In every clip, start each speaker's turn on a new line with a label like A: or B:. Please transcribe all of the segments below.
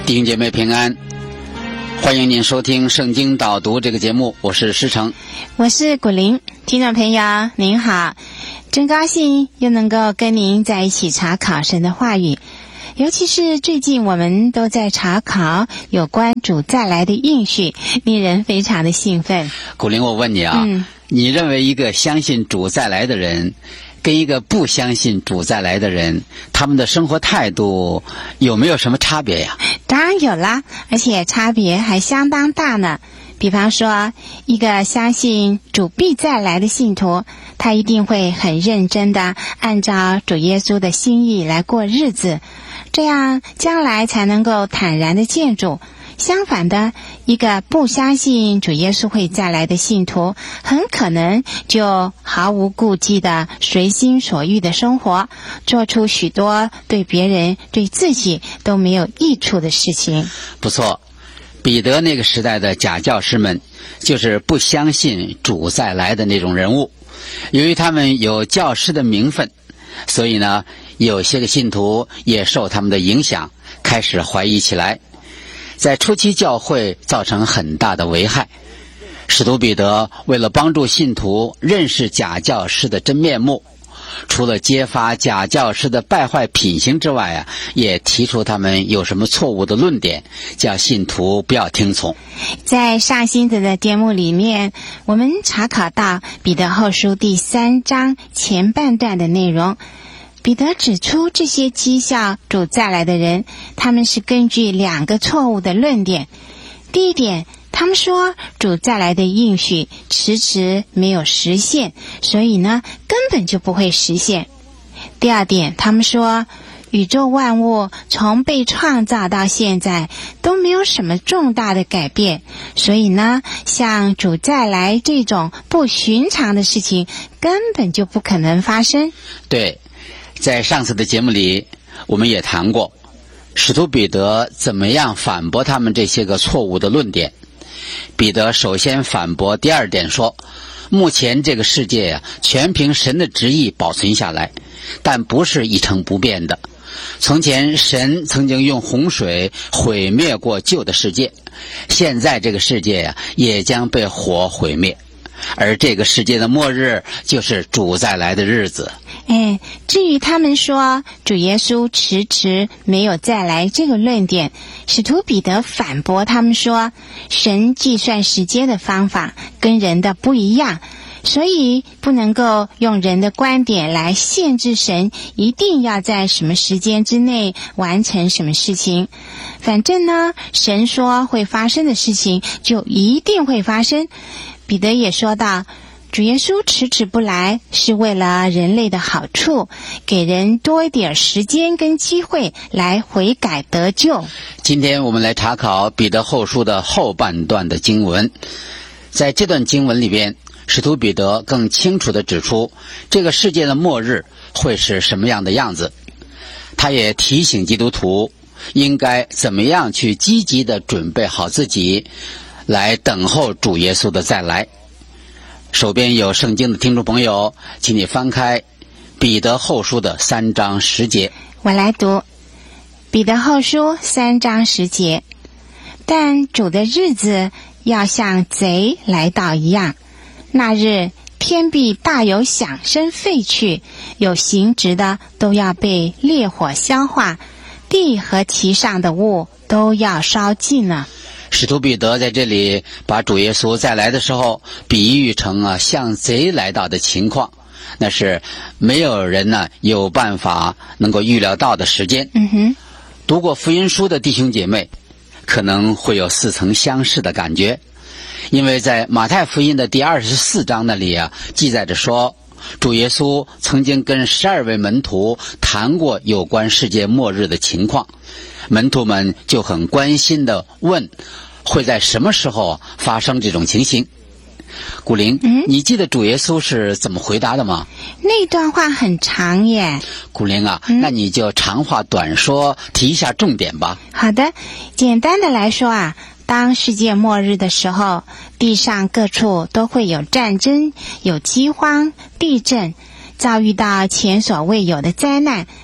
A: 弟兄姐妹平安，欢迎您收听圣经导读这个节目，我是施成，
B: 我是古玲。听众朋友您好，真高兴又能够跟您在一起查考神的话语，尤其是最近我们都在查考有关主再来的应许，令人非常的兴奋。
A: 古玲，我问你啊，你认为一个相信主再来的人跟一个不相信主再来的人，他们的生活态度有没有什么差别呀？
B: 当然有啦，而且差别还相当大呢。比方说，一个相信主必再来的信徒，他一定会很认真的按照主耶稣的心意来过日子，这样将来才能够坦然的见主。相反的，一个不相信主耶稣会再来的信徒，很可能就毫无顾忌的随心所欲的生活，做出许多对别人对自己都没有益处的事情。
A: 不错，彼得那个时代的假教师们就是不相信主再来的那种人物，由于他们有教师的名分，所以呢，有些个信徒也受他们的影响，开始怀疑起来，在初期教会造成很大的危害。使徒彼得为了帮助信徒认识假教师的真面目，除了揭发假教师的败坏品行之外啊，也提出他们有什么错误的论点，叫信徒不要听从。
B: 在上星期的节目里面，我们查考到彼得后书第3章前半段的内容。彼得指出，这些讥笑主再来的人，他们是根据2个错误的论点。第一点，他们说主再来的应许迟迟没有实现，所以呢，根本就不会实现。第二点，他们说宇宙万物从被创造到现在都没有什么重大的改变，所以呢，像主再来这种不寻常的事情根本就不可能发生。
A: 对，在上次的节目里我们也谈过使徒彼得怎么样反驳他们这些个错误的论点。彼得首先反驳第2点说，目前这个世界啊，全凭神的旨意保存下来，但不是一成不变的。从前神曾经用洪水毁灭过旧的世界，现在这个世界啊，也将被火毁灭，而这个世界的末日就是主再来的日子。
B: 至于他们说主耶稣迟迟没有再来这个论点，使徒彼得反驳他们说，神计算时间的方法跟人的不一样，所以不能够用人的观点来限制神一定要在什么时间之内完成什么事情。反正呢，神说会发生的事情就一定会发生。彼得也说到，主耶稣迟迟不来是为了人类的好处，给人多一点时间跟机会来悔改得救。
A: 今天我们来查考彼得后书的后半段的经文。在这段经文里边，使徒彼得更清楚地指出这个世界的末日会是什么样的样子。他也提醒基督徒应该怎么样去积极地准备好自己，来等候主耶稣的再来。手边有圣经的听众朋友，请你翻开彼得后书的3章10节。
B: 我来读彼得后书3章10节。但主的日子要像贼来到一样，那日天必大有响声废去，有形质的都要被烈火消化，地和其上的物都要烧尽了。
A: 使徒彼得在这里把主耶稣再来的时候比喻成像贼来到的情况，那是没有人呢有办法能够预料到的时间。读过福音书的弟兄姐妹可能会有似曾相识的感觉，因为在马太福音的第24章那里记载着说，主耶稣曾经跟12位门徒谈过有关世界末日的情况，门徒们就很关心地问，会在什么时候发生这种情形？古灵，你记得主耶稣是怎么回答的吗？
B: 那段话很长耶。
A: 古灵啊，那你就长话短说，提一下重点吧。
B: 好的，简单的来说当世界末日的时候，地上各处都会有战争，有饥荒、地震，遭遇到前所未有的灾难。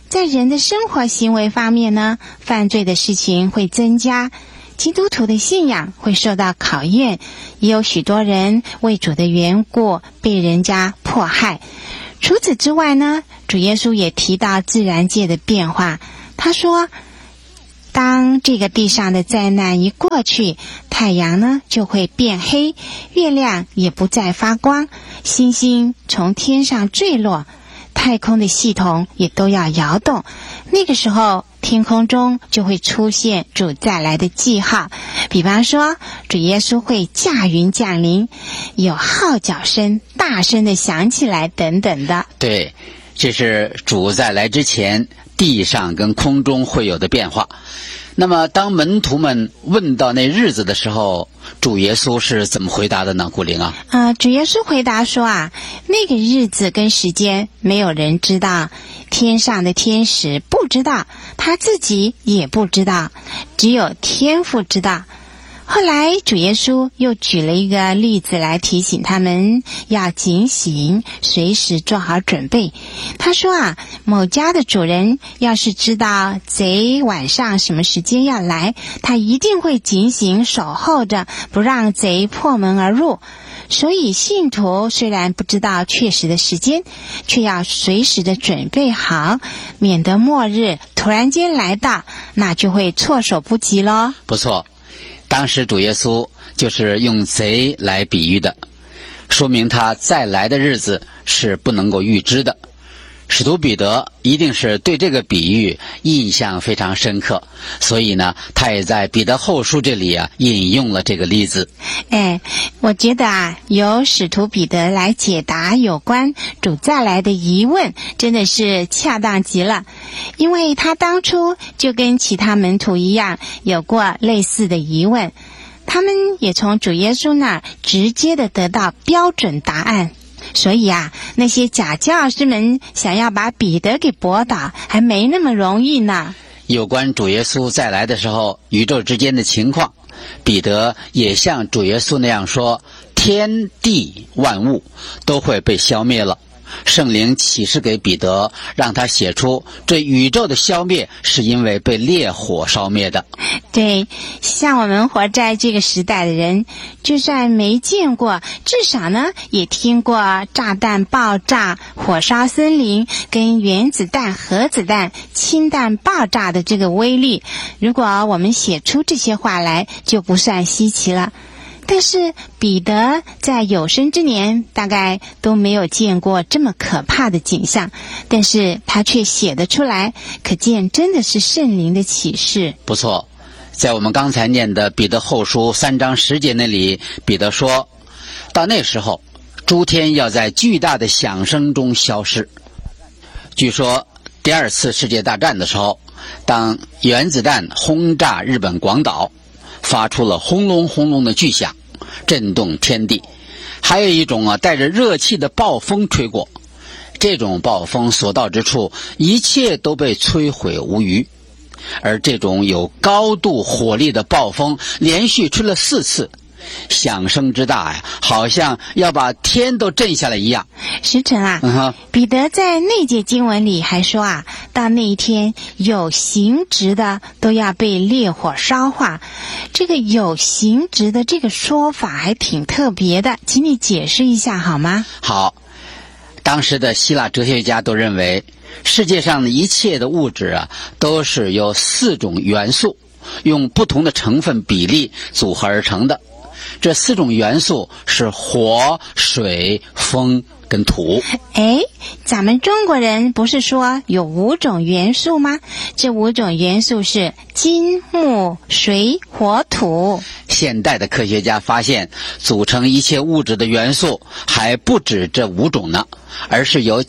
B: 在人的生活行为方面呢，犯罪的事情会增加，基督徒的信仰会受到考验，也有许多人为主的缘故被人家迫害。除此之外呢，主耶稣也提到自然界的变化。他说，当这个地上的灾难一过去，太阳呢就会变黑，月亮也不再发光，星星从天上坠落，太空的系统也都要摇动。那个时候天空中就会出现主再来的记号，比方说主耶稣会驾云降临，有号角声大声的响起来等等的。
A: 对，这是主再来之前地上跟空中会有的变化。那么当门徒们问到那日子的时候，主耶稣是怎么回答的呢？顾灵啊，
B: 主耶稣回答说那个日子跟时间没有人知道，天上的天使不知道，他自己也不知道，只有天父知道。后来主耶稣又举了一个例子来提醒他们要警醒，随时做好准备。他说某家的主人要是知道贼晚上什么时间要来，他一定会警醒守候着，不让贼破门而入。所以信徒虽然不知道确实的时间，却要随时的准备好，免得末日突然间来到，那就会措手不及咯。
A: 不错，当时主耶稣就是用贼来比喻的，说明他再来的日子是不能够预知的。使徒彼得一定是对这个比喻印象非常深刻，所以呢，他也在彼得后书这里引用了这个例子。
B: 我觉得由使徒彼得来解答有关主再来的疑问，真的是恰当极了，因为他当初就跟其他门徒一样，有过类似的疑问，他们也从主耶稣那儿直接的得到标准答案。所以那些假教师们想要把彼得给驳倒，还没那么容易呢。
A: 有关主耶稣再来的时候宇宙之间的情况，彼得也像主耶稣那样说，天地万物都会被消灭了。圣灵启示给彼得，让他写出这宇宙的消灭是因为被烈火烧灭的。
B: 对，像我们活在这个时代的人，就算没见过，至少呢也听过炸弹爆炸、火烧森林跟原子弹、核子弹、氢弹爆炸的这个威力。如果我们写出这些话来，就不算稀奇了。但是彼得在有生之年大概都没有见过这么可怕的景象，但是他却写得出来，可见真的是圣灵的启示。
A: 不错，在我们刚才念的彼得后书3章10节那里，彼得说到那时候诸天要在巨大的响声中消失。据说第二次世界大战的时候，当原子弹轰炸日本广岛，发出了轰隆轰隆的巨响，震动天地。还有一种带着热气的暴风吹过，这种暴风所到之处，一切都被摧毁无余。而这种有高度火力的暴风连续吹了4次，响声之大好像要把天都震下来一样。
B: 时辰彼得在那节经文里还说到那一天有形质的都要被烈火烧化。这个有形质的这个说法还挺特别的，请你解释一下好吗？
A: 好，当时的希腊哲学家都认为世界上的一切的物质都是由4种元素用不同的成分比例组合而成的。这4种元素是火、水、风跟土。
B: 咱们中国人不是说有5种元素吗？这5种元素是金、木、水、火、土。
A: 现代的科学家发现，组成一切物质的元素还不止这5种呢，而是有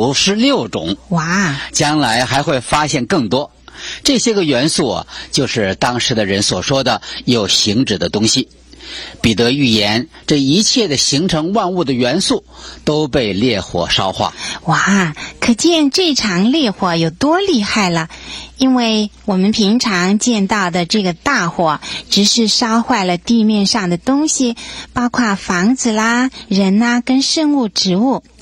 A: 96种。
B: 哇！
A: 将来还会发现更多。这些个元素就是当时的人所说的有形质的东西。彼得预言这一切的形成万物的元素都被烈火烧化。
B: 哇，可见这场烈火有多厉害了。因为我们平常见到的这个大火只是烧坏了地面上的东西，包括房子啦、人跟生物植物。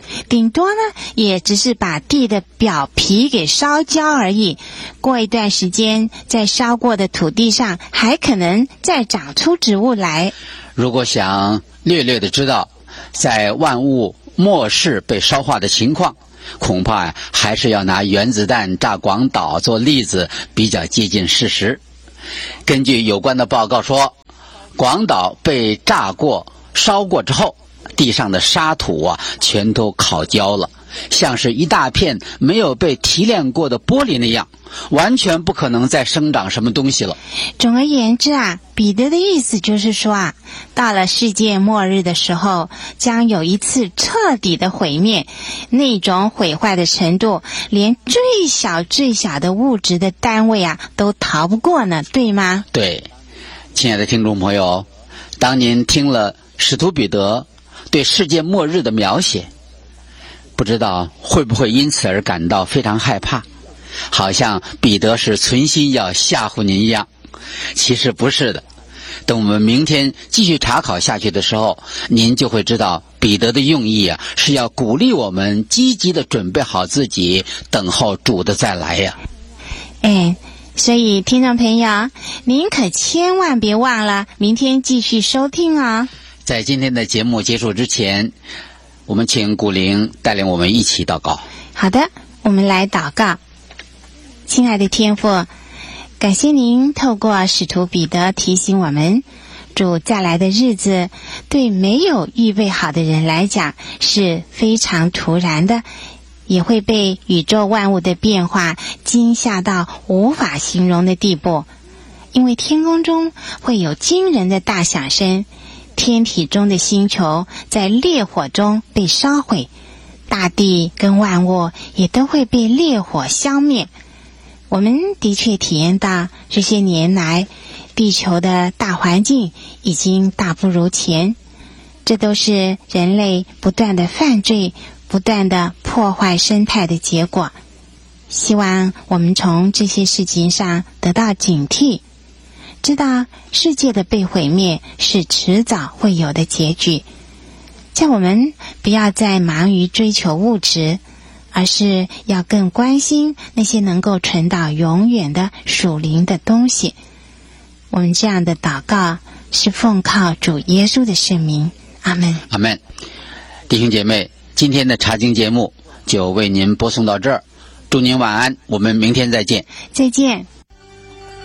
B: 顶多呢也只是把地的表皮给烧焦而已，过一段时间在烧过的土地上还可能再长出植物来。
A: 如果想略略的知道在万物末世被烧化的情况，恐怕还是要拿原子弹炸广岛做例子，比较接近事实。根据有关的报告说，广岛被炸过烧过之后，地上的沙土全都烤焦了，像是一大片没有被提炼过的玻璃那样，完全不可能再生长什么东西了。
B: 总而言之彼得的意思就是说到了世界末日的时候，将有一次彻底的毁灭，那种毁坏的程度，连最小最小的物质的单位都逃不过呢，对吗？
A: 对，亲爱的听众朋友，当您听了使徒彼得对世界末日的描写，不知道会不会因此而感到非常害怕，好像彼得是存心要吓唬您一样。其实不是的，等我们明天继续查考下去的时候，您就会知道彼得的用意是要鼓励我们积极的准备好自己，等候主的再来呀。
B: 所以听众朋友，您可千万别忘了明天继续收听哦。
A: 在今天的节目结束之前，我们请古灵带领我们一起祷告。
B: 好的，我们来祷告。亲爱的天父，感谢您透过使徒彼得提醒我们，主再来的日子对没有预备好的人来讲是非常突然的，也会被宇宙万物的变化惊吓到无法形容的地步。因为天空中会有惊人的大响声，天体中的星球在烈火中被烧毁，大地跟万物也都会被烈火消灭。我们的确体验到这些年来地球的大环境已经大不如前，这都是人类不断的犯罪，不断的破坏生态的结果。希望我们从这些事情上得到警惕，知道世界的被毁灭是迟早会有的结局，叫我们不要再忙于追求物质，而是要更关心那些能够存到永远的属灵的东西。我们这样的祷告是奉靠主耶稣的圣名，阿们。
A: 阿们。弟兄姐妹，今天的查经节目就为您播送到这儿，祝您晚安，我们明天再见。
B: 再见。